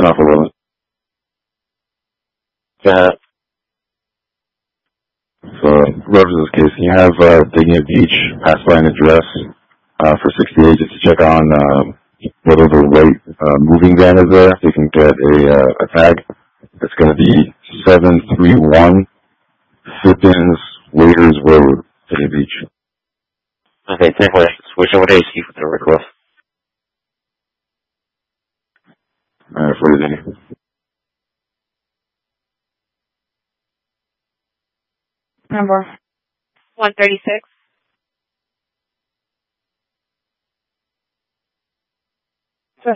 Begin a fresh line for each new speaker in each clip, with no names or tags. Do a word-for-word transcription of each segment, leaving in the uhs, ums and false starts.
Alpha eleven.
Yeah.
So, whoever's this case, can you have uh, Dignity Beach pass by an address uh, for sixty-eight just to check on uh, whether the right uh, moving van is there? So you can get a, uh, a tag. It's going to be seven three one Fippins Waiters Road, Dignity Beach.
Okay, ten four. Switch over to H Q for the request.
All right, for you,
Number one thirty-six. Sure.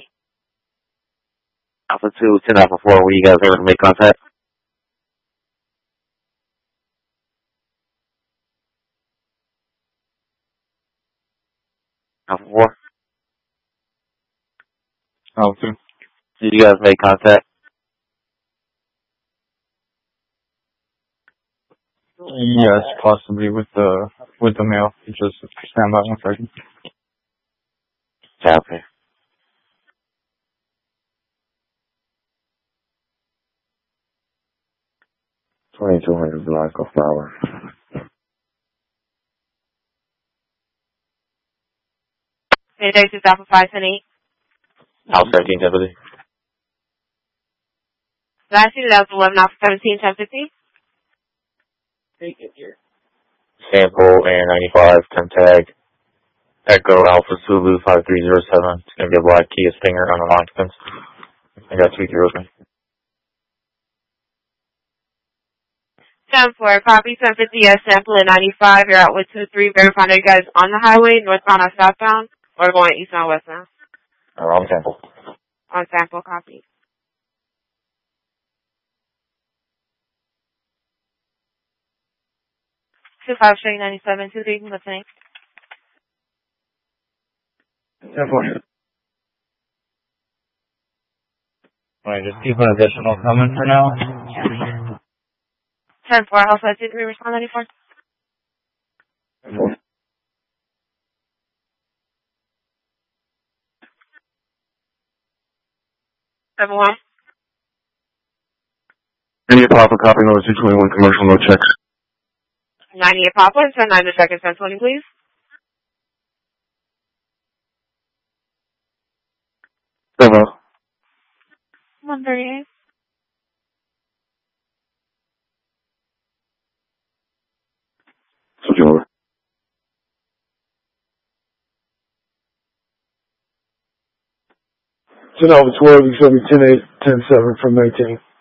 Alpha two, ten Alpha four, were you guys able to make contact? Alpha four?
Alpha two.
Did you guys make contact?
Yes, possibly with the with the mail. Just stand by one second.
Yeah, okay.
twenty-two hundred block of power.
Mayday two Alpha five ten eight.
Alpha thirteen, deputy.
Last year that was eleven Alpha seventeen ten fifteen.
Sample and ninety-five, ten tag. Echo Alpha Zulu five three zero seven. It's going to be a black Kia Stinger on an occupants. I got two zeros, man.
ten four, copy ten fifty S sample at ninety-five. You're out with two three. Verifying that you guys on the highway, northbound or southbound, or going eastbound or westbound.
Uh, wrong sample.
On sample, copy. two five showing ninety-seven, two three, listening.
ten four.
Alright, just keep an additional coming for now.
ten four, Alpha two three, respond ninety-four. seven one.
Any Papa copy number two twenty-one commercial, no checks.
ninety-eight Papa, ten nine to second, ten twenty, please.
Seven.
one thirty-eight.
Switch over. ten over twelve, you show me ten eight, ten seven from nineteen.